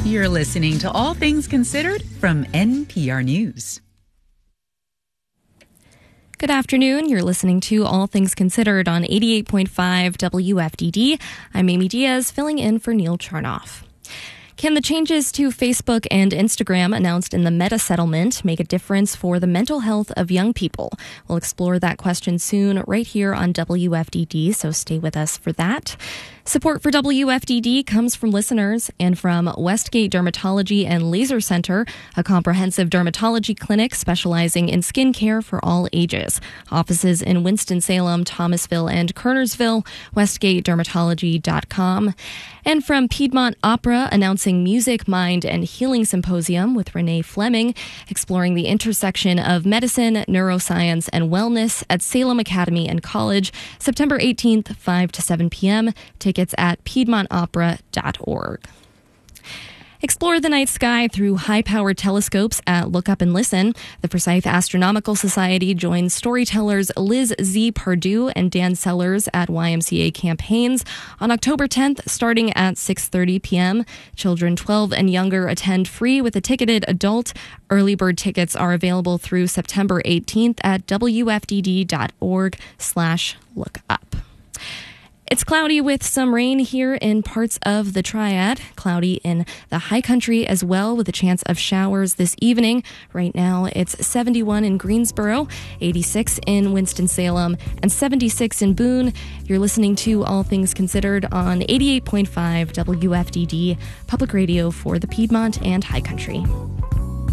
You're listening to All Things Considered from NPR News. Good afternoon. You're listening to All Things Considered on 88.5 WFDD. I'm Amy Diaz, filling in for Neil Charnoff. Can the changes to Facebook and Instagram announced in the Meta settlement make a difference for the mental health of young people? We'll explore that question soon right here on WFDD, so stay with us for that. Support for WFDD comes from listeners and from Westgate Dermatology and Laser Center, a comprehensive dermatology clinic specializing in skin care for all ages. Offices in Winston-Salem, Thomasville, and Kernersville, westgatedermatology.com. And from Piedmont Opera, announcing Music, Mind, and Healing Symposium with Renee Fleming, exploring the intersection of medicine, neuroscience, and wellness at Salem Academy and College, September 18th, 5 to 7 p.m. Tickets at piedmontopera.org. Explore the night sky through high-powered telescopes at Look Up and Listen. The Forsyth Astronomical Society joins storytellers Liz Z. Pardue and Dan Sellers at YMCA Camp Haynes on October 10th, starting at 6:30 p.m. Children 12 and younger attend free with a ticketed adult. Early bird tickets are available through September 18th at wfdd.org/lookup. It's cloudy with some rain here in parts of the Triad. Cloudy in the high country as well, with a chance of showers this evening. Right now, it's 71 in Greensboro, 86 in Winston-Salem, and 76 in Boone. You're listening to All Things Considered on 88.5 WFDD, public radio for the Piedmont and high country.